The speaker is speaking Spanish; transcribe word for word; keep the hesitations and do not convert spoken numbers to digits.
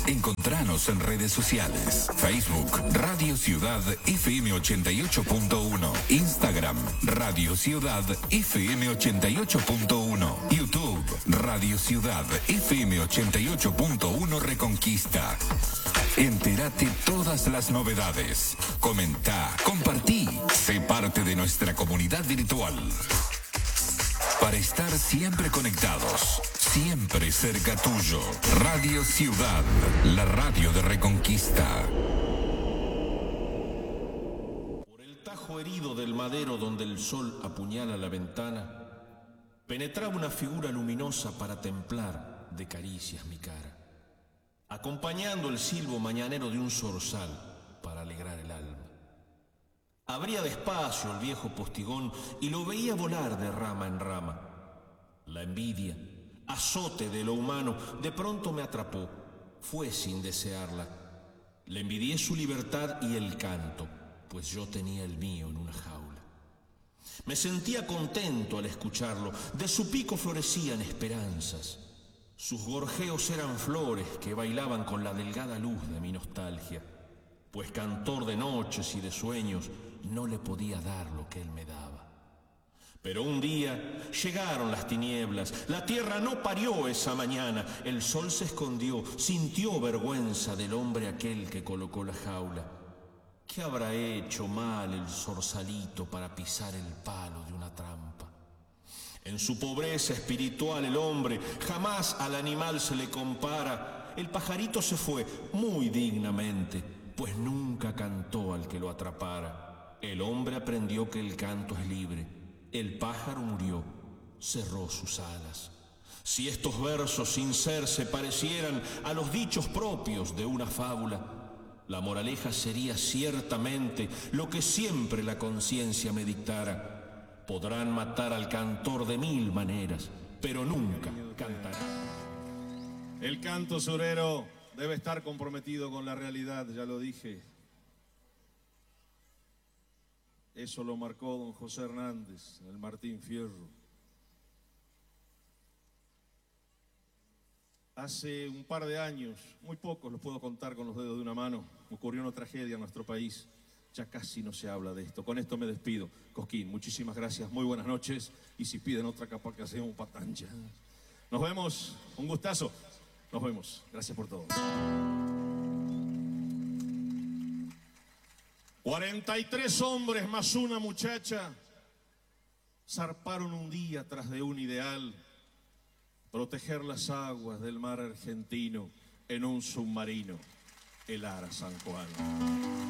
Encontranos en redes sociales. Facebook, Radio Ciudad F M ochenta y ocho punto uno. Instagram, Radio Ciudad F M ochenta y ocho punto uno. YouTube, Radio Ciudad F M ochenta y ocho punto uno Reconquista. Entérate todas las novedades. Comenta, compartí, sé parte de nuestra comunidad virtual. Para estar siempre conectados, siempre cerca tuyo. Radio Ciudad, la radio de Reconquista. Por el tajo herido del madero donde el sol apuñala la ventana, penetraba una figura luminosa para templar de caricias mi cara, acompañando el silbo mañanero de un zorzal para alegrar el alma. Abría despacio el viejo postigón y lo veía volar de rama en rama. La envidia, azote de lo humano, de pronto me atrapó. Fue sin desearla. Le envidié su libertad y el canto, pues yo tenía el mío en una jaula. Me sentía contento al escucharlo. De su pico florecían esperanzas. Sus gorjeos eran flores que bailaban con la delgada luz de mi nostalgia, pues cantor de noches y de sueños no le podía dar lo que él me daba. Pero un día llegaron las tinieblas, la tierra no parió esa mañana, el sol se escondió, sintió vergüenza del hombre aquel que colocó la jaula. ¿Qué habrá hecho mal el zorzalito para pisar el palo de una trampa? En su pobreza espiritual el hombre jamás al animal se le compara. El pajarito se fue muy dignamente, pues nunca cantó al que lo atrapara. El hombre aprendió que el canto es libre. El pájaro murió, cerró sus alas. Si estos versos sin ser se parecieran a los dichos propios de una fábula, la moraleja sería ciertamente lo que siempre la conciencia me dictara. Podrán matar al cantor de mil maneras, pero nunca cantarán. El canto surero debe estar comprometido con la realidad, ya lo dije. Eso lo marcó don José Hernández, el Martín Fierro. Hace un par de años, muy pocos los puedo contar con los dedos de una mano, ocurrió una tragedia en nuestro país. Ya casi no se habla de esto. Con esto me despido. Cosquín, muchísimas gracias, muy buenas noches. Y si piden otra capa que hacemos patancha. Nos vemos, un gustazo. Nos vemos, gracias por todo. cuarenta y tres hombres más una muchacha zarparon un día tras de un ideal: proteger las aguas del mar argentino en un submarino, el Ara San Juan.